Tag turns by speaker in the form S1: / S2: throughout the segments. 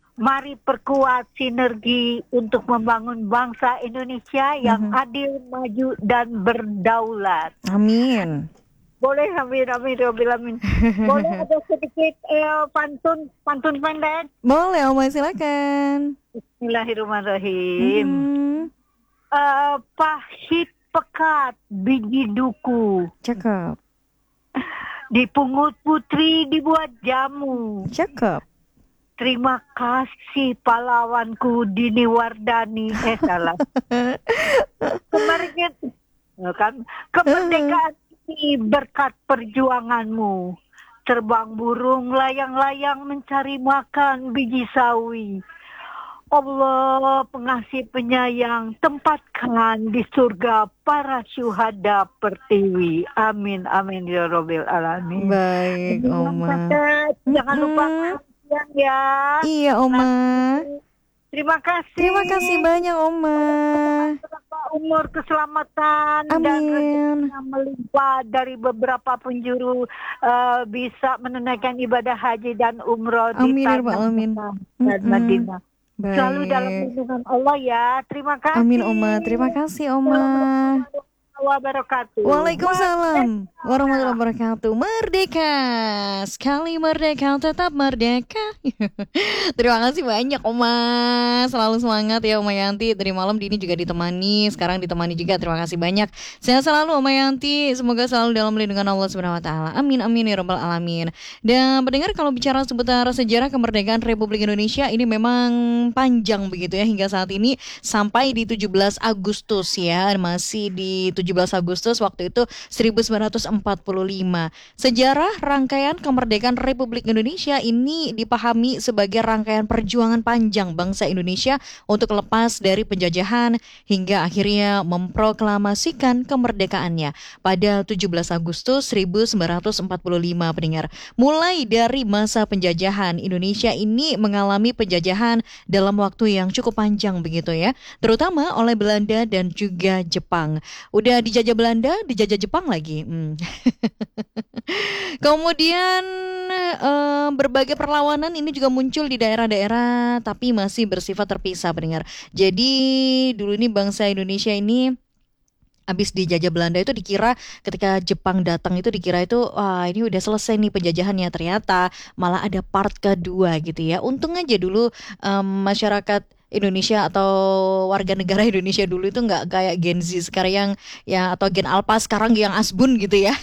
S1: Mari perkuat sinergi untuk membangun bangsa Indonesia yang adil, maju, dan berdaulat.
S2: Amin.
S1: Boleh, amin, amin, amin. Boleh ada sedikit pantun pendek?
S2: Boleh Oma, silakan.
S1: Bismillahirrahmanirrahim. Pahit pekat biji duku.
S2: Cakep.
S1: Dipungut putri dibuat jamu.
S2: Cakep.
S1: Terima kasih pahlawanku Dini Wardani. Salah. Kemerdekaan ini berkat perjuanganmu. Terbang burung layang-layang mencari makan biji sawi. Allah pengasih penyayang, tempatkan di surga para syuhada pertiwi. Amin, amin ya Rabbil alamin.
S2: Baik, Oma.
S1: Jangan lupa ya.
S2: Iya, Oma.
S1: Terima kasih.
S2: Terima kasih banyak, Oma.
S1: Umur, keselamatan,
S2: amin,
S1: dan rezeki yang melimpah dari beberapa penjuru bisa menunaikan ibadah haji dan umroh
S2: amin,
S1: di tanah dan Madinah.
S2: Baik.
S1: Selalu dalam lindungan Allah ya. Terima kasih.
S2: Amin, Oma. Terima kasih, Oma.
S1: Wabarakatuh.
S2: Waalaikumsalam warahmatullahi wabarakatuh. Merdeka, sekali merdeka tetap merdeka. Terima kasih banyak Oma. Selalu semangat ya Oma Yanti. Dari malam Dini juga ditemani, sekarang ditemani juga. Terima kasih banyak. Sehat selalu Oma Yanti. Semoga selalu dalam lindungan Allah Subhanahu wa taala. Amin amin ya rabbal alamin. Dan mendengar kalau bicara seputar sejarah kemerdekaan Republik Indonesia ini memang panjang begitu ya hingga saat ini sampai di 17 Agustus ya. Masih di 17 Agustus waktu itu 1945. Sejarah rangkaian kemerdekaan Republik Indonesia ini dipahami sebagai rangkaian perjuangan panjang bangsa Indonesia untuk lepas dari penjajahan hingga akhirnya memproklamasikan kemerdekaannya pada 17 Agustus 1945 pendengar. Mulai dari masa penjajahan, Indonesia ini mengalami penjajahan dalam waktu yang cukup panjang begitu ya, terutama oleh Belanda dan juga Jepang. Udah dijajah Belanda, dijajah Jepang lagi. Kemudian berbagai perlawanan ini juga muncul di daerah-daerah tapi masih bersifat terpisah pendengar. Jadi dulu ini bangsa Indonesia ini habis dijajah Belanda itu dikira ketika Jepang datang itu dikira itu ini udah selesai nih penjajahannya, ternyata malah ada part kedua gitu ya. Untung aja dulu masyarakat Indonesia atau warga negara Indonesia dulu itu nggak kayak Gen Z sekarang yang atau Gen Alpha sekarang yang asbun gitu ya.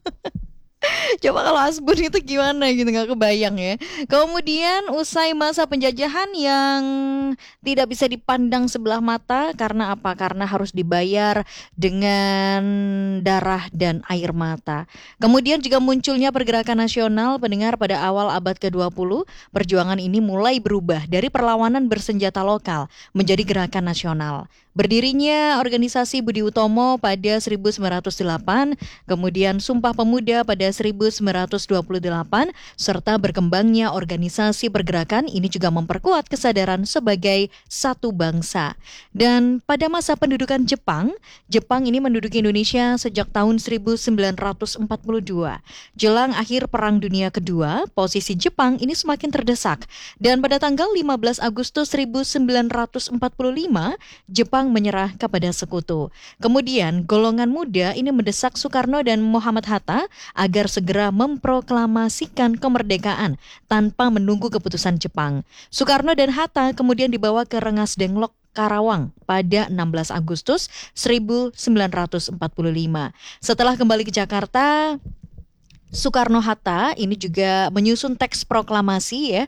S2: Coba kalau asbun itu gimana gitu, nggak kebayang ya. Kemudian usai masa penjajahan yang tidak bisa dipandang sebelah mata karena apa? Karena harus dibayar dengan darah dan air mata. Kemudian juga munculnya pergerakan nasional pendengar pada awal abad ke-20. Perjuangan ini mulai berubah dari perlawanan bersenjata lokal menjadi gerakan nasional. Berdirinya organisasi Budi Utomo pada 1908, kemudian Sumpah Pemuda pada 1928, serta berkembangnya organisasi pergerakan ini juga memperkuat kesadaran sebagai satu bangsa. Dan pada masa pendudukan Jepang ini menduduki Indonesia sejak tahun 1942. Jelang akhir Perang Dunia Kedua, posisi Jepang ini semakin terdesak. Dan pada tanggal 15 Agustus 1945, Jepang menyerah kepada sekutu. Kemudian golongan muda ini mendesak Soekarno dan Muhammad Hatta agar segera memproklamasikan kemerdekaan tanpa menunggu keputusan Jepang. Soekarno dan Hatta kemudian dibawa ke Rengas Dengklok, Karawang pada 16 Agustus 1945. Setelah kembali ke Jakarta, Soekarno-Hatta ini juga menyusun teks proklamasi ya,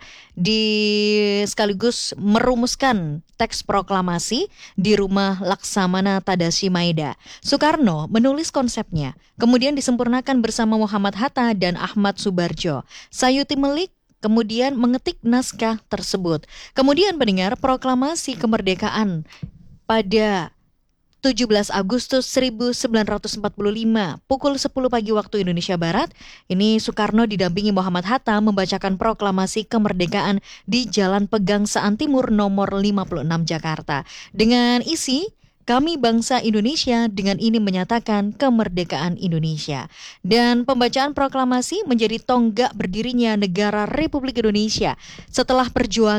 S2: sekaligus merumuskan teks proklamasi di rumah Laksamana Tadashi Maeda. Soekarno menulis konsepnya, kemudian disempurnakan bersama Muhammad Hatta dan Ahmad Subarjo. Sayuti Melik kemudian mengetik naskah tersebut. Kemudian pendengar, proklamasi kemerdekaan pada 17 Agustus 1945 pukul 10 pagi waktu Indonesia Barat, ini Soekarno didampingi Muhammad Hatta membacakan proklamasi kemerdekaan di Jalan Pegangsaan Timur nomor 56 Jakarta dengan isi Kami bangsa Indonesia dengan ini menyatakan kemerdekaan Indonesia. Dan pembacaan proklamasi menjadi tonggak berdirinya negara Republik Indonesia setelah perjuangan